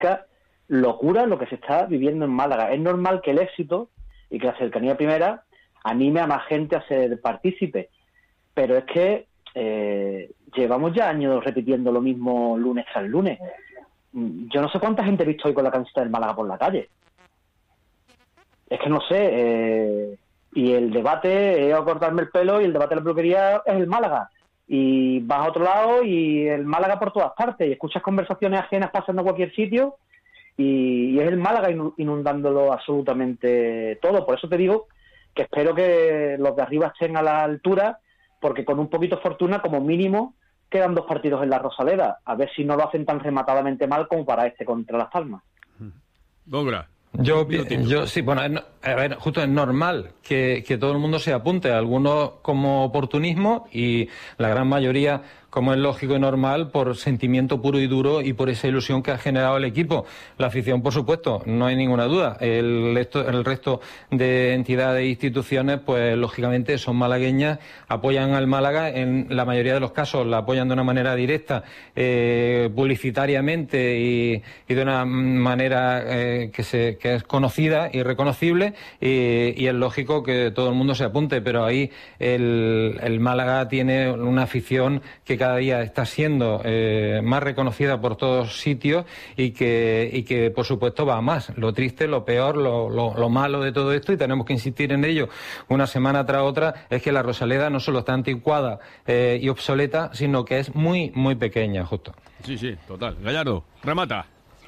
auténtica locura lo que se está viviendo en Málaga. Es normal que el éxito y que la cercanía primera anime a más gente a ser partícipe, pero es que llevamos ya años repitiendo lo mismo lunes tras lunes. Yo no sé cuánta gente he visto hoy con la camiseta del Málaga por la calle. Es que no sé, y el debate, he ido a cortarme el pelo y el debate de la peluquería es el Málaga. Y vas a otro lado y el Málaga por todas partes, y escuchas conversaciones ajenas pasando a cualquier sitio y es el Málaga inundándolo absolutamente todo. Por eso te digo que espero que los de arriba estén a la altura, porque con un poquito de fortuna, como mínimo, quedan 2 partidos en la Rosaleda. A ver si no lo hacen tan rematadamente mal como para este contra Las Palmas. Góngora. Yo sí, bueno, a ver, justo es normal que todo el mundo se apunte, algunos como oportunismo y la gran mayoría, como es lógico y normal, por sentimiento puro y duro y por esa ilusión que ha generado el equipo. La afición, por supuesto, no hay ninguna duda. El resto de entidades e instituciones, pues lógicamente son malagueñas, apoyan al Málaga, en la mayoría de los casos la apoyan de una manera directa, publicitariamente y de una manera que es conocida y reconocible, y es lógico que todo el mundo se apunte, pero ahí el Málaga tiene una afición que cada día está siendo más reconocida por todos sitios y que por supuesto va a más. Lo triste, lo peor, lo malo de todo esto, y tenemos que insistir en ello una semana tras otra, es que la Rosaleda no solo está anticuada y obsoleta, sino que es muy, muy pequeña, justo. Sí, total. Gallardo, remata.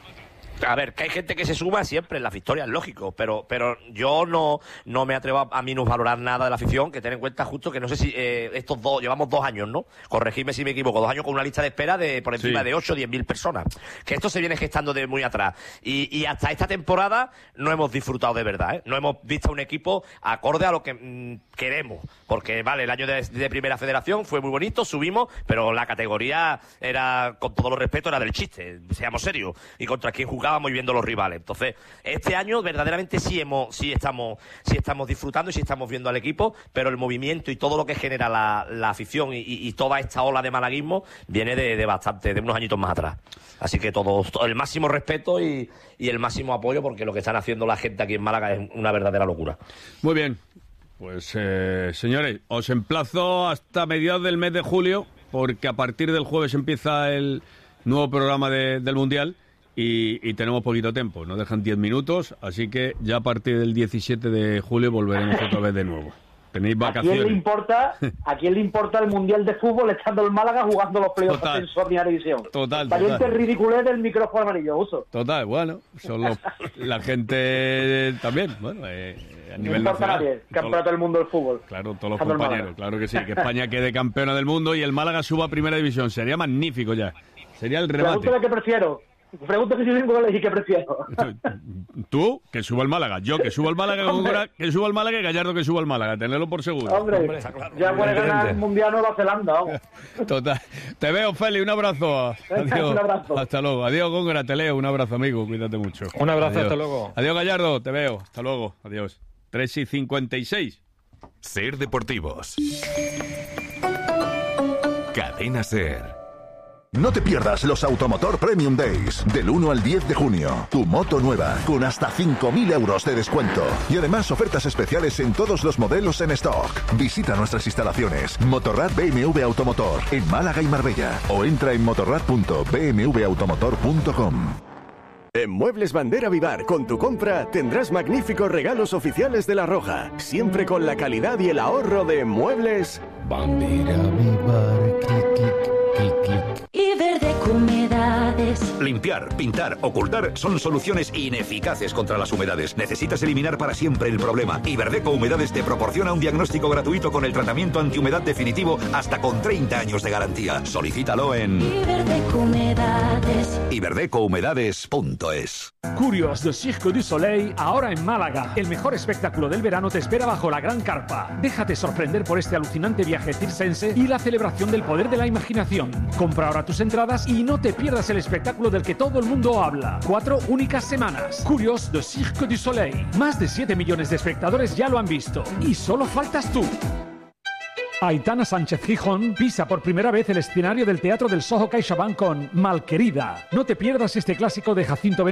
A ver, que hay gente que se suma siempre en las victorias, lógico, pero yo no me atrevo a minusvalorar nada de la afición, que ten en cuenta justo que no sé si llevamos 2 años, ¿no? Corregidme si me equivoco, 2 años con una lista de espera de por encima de 8 o 10.000 personas. Que esto se viene gestando de muy atrás. Y hasta esta temporada no hemos disfrutado de verdad, ¿eh? No hemos visto un equipo acorde a lo que queremos. Porque, vale, el año de Primera Federación fue muy bonito, subimos, pero la categoría era, con todo los respeto, era del chiste, seamos serios. Y contra quién jugábamos y viendo los rivales. Entonces, este año verdaderamente sí estamos disfrutando y sí estamos viendo al equipo, pero el movimiento y todo lo que genera la afición y toda esta ola de malaguismo viene de unos añitos más atrás. Así que todo el máximo respeto y el máximo apoyo, porque lo que están haciendo la gente aquí en Málaga es una verdadera locura. Muy bien. Pues, señores, os emplazo hasta mediados del mes de julio, porque a partir del jueves empieza el nuevo programa del Mundial. Y tenemos poquito tiempo, nos dejan 10 minutos, así que ya a partir del 17 de julio volveremos otra vez de nuevo. Tenéis vacaciones. ¿A quién le importa el Mundial de Fútbol estando el Málaga jugando los playoffs en su ordinaria división? Total. Valiente ridiculez del micrófono amarillo, uso. Total, bueno, son la gente también, bueno, a nivel no importa nacional. Nadie, campeonato del mundo del fútbol. Claro, todos los compañeros, claro que sí, que España quede campeona del mundo y el Málaga suba a Primera División, sería magnífico ya, sería el remate. Pregúntale qué prefiero. Pregúntale si vengo a elegir qué prefiero. Tú, que suba el Málaga. Yo, que suba el Málaga. Que suba el Málaga y Gallardo, que suba el Málaga. Tenerlo por seguro. Hombre, ya puede ganar el Mundial Nueva Zelanda, vamos. Total. Te veo, Feli. Un abrazo. Adiós. Un abrazo. Hasta luego. Adiós, Góngora. Te leo. Un abrazo, amigo. Cuídate mucho. Un abrazo. Adiós. Hasta luego. Adiós, Gallardo. Te veo. Hasta luego. Adiós. 3:56. Ser Deportivos. Cadena Ser. No te pierdas los Automotor Premium Days, del 1 al 10 de junio. Tu moto nueva, con hasta 5.000 euros de descuento. Y además ofertas especiales en todos los modelos en stock. Visita nuestras instalaciones, Motorrad BMW Automotor, en Málaga y Marbella. O entra en motorrad.bmwautomotor.com. En Muebles Bandera Vivar, con tu compra, tendrás magníficos regalos oficiales de La Roja. Siempre con la calidad y el ahorro de Muebles Bandera Vivar, clic, clic, clic, clic. Iberdeco Humedades. Limpiar, pintar, ocultar son soluciones ineficaces contra las humedades. Necesitas eliminar para siempre el problema. Iberdeco Humedades te proporciona un diagnóstico gratuito con el tratamiento antihumedad definitivo hasta con 30 años de garantía. Solicítalo en Iberdeco Humedades. iberdecohumedades.es. Curios de Cirque du Soleil, ahora en Málaga. El mejor espectáculo del verano te espera bajo la gran carpa. Déjate sorprender por este alucinante viaje circense y la celebración del poder de la imaginación. Compra ahora tus entradas y no te pierdas el espectáculo del que todo el mundo habla. 4 únicas semanas. Curios de Cirque du Soleil. Más de 7 millones de espectadores ya lo han visto. Y solo faltas tú. Aitana Sánchez Gijón pisa por primera vez el escenario del Teatro del Soho CaixaBank con Malquerida. No te pierdas este clásico de Jacinto Benavente